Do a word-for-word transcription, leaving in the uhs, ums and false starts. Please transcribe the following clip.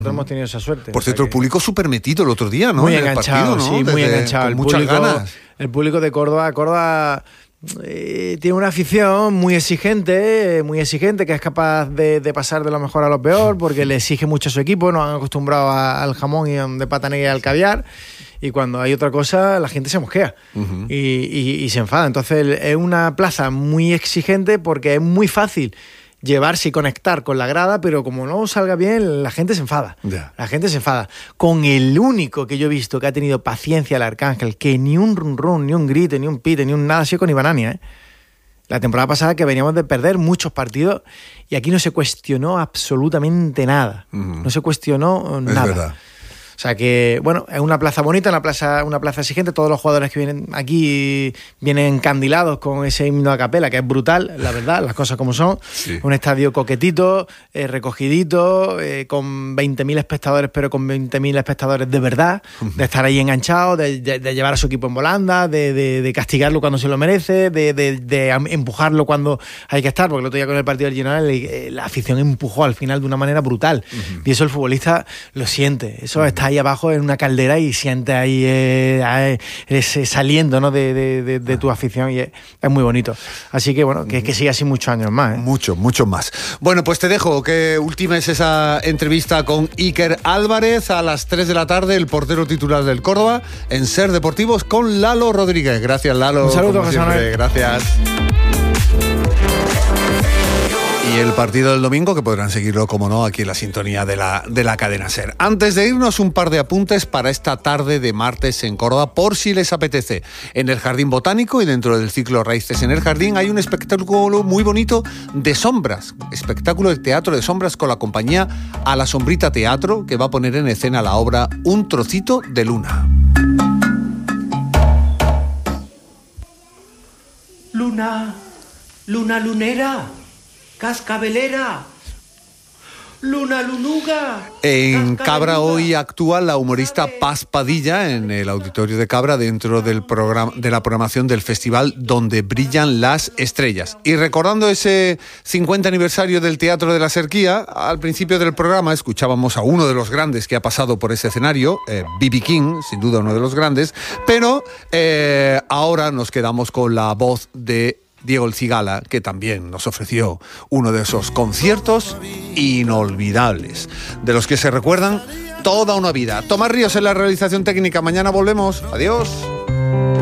hemos tenido esa suerte. Por cierto, o sea, el público súper metido el otro día, ¿no? Muy en enganchado, el partido, ¿no? sí, Desde, muy enganchado. Con el muchas público, ganas. El público de Córdoba, Córdoba eh, tiene una afición muy exigente, muy exigente, que es capaz de, de pasar de lo mejor a lo peor, porque le exige mucho a su equipo, nos han acostumbrado a, al jamón y de pata negra y al caviar, y cuando hay otra cosa, la gente se mosquea uh-huh. y, y, y se enfada. Entonces es una plaza muy exigente porque es muy fácil llevarse y conectar con la grada, pero como no salga bien, la gente se enfada. Yeah. La gente se enfada. Con el único que yo he visto que ha tenido paciencia el Arcángel, que ni un run run, ni un grito, ni un pite, ni un nada, ha sido con Ibanania, ¿eh? La temporada pasada que veníamos de perder muchos partidos y aquí no se cuestionó absolutamente nada. Uh-huh. No se cuestionó es nada. Verdad. O sea que, bueno, es una plaza bonita, una plaza, una plaza exigente. Todos los jugadores que vienen aquí vienen encandilados con ese himno a capela, que es brutal, la verdad, las cosas como son. Sí. Un estadio coquetito, eh, recogidito, eh, con veinte mil espectadores, pero con veinte mil espectadores de verdad, de estar ahí enganchados, de, de, de llevar a su equipo en volanda, de, de, de castigarlo cuando se lo merece, de, de, de empujarlo cuando hay que estar, porque el otro día con el partido del Girona eh, la afición empujó al final de una manera brutal. Uh-huh. Y eso el futbolista lo siente, eso uh-huh. está ahí abajo en una caldera y sientes ahí eh, eh, saliendo, ¿no? de, de, de, de tu afición y es, es muy bonito. Así que bueno, que, que siga así muchos años más. ¿eh? Muchos, muchos más. Bueno, pues te dejo que ultimes esa entrevista con Iker Álvarez a las tres de la tarde, el portero titular del Córdoba, en Ser Deportivos con Lalo Rodríguez. Gracias, Lalo. Un saludo, José Manuel. Gracias. Y el partido del domingo, que podrán seguirlo, como no, aquí en la sintonía de la, de la cadena SER. Antes de irnos, un par de apuntes para esta tarde de martes en Córdoba, por si les apetece. En el Jardín Botánico y dentro del ciclo Raíces en el Jardín hay un espectáculo muy bonito de sombras. Espectáculo de teatro de sombras con la compañía A la Sombrita Teatro, que va a poner en escena la obra Un Trocito de Luna. Luna, luna lunera, cascabelera, luna lunuga. En Cabra hoy actúa la humorista Paz Padilla en el auditorio de Cabra dentro del programa, de la programación del festival Donde Brillan las Estrellas. Y recordando ese cincuenta aniversario del Teatro de la Serquía, al principio del programa escuchábamos a uno de los grandes que ha pasado por ese escenario, eh, B B King, sin duda uno de los grandes, pero eh, ahora nos quedamos con la voz de Diego El Cigala, que también nos ofreció uno de esos conciertos inolvidables, de los que se recuerdan toda una vida. Tomás Ríos en la realización técnica. Mañana volvemos. Adiós.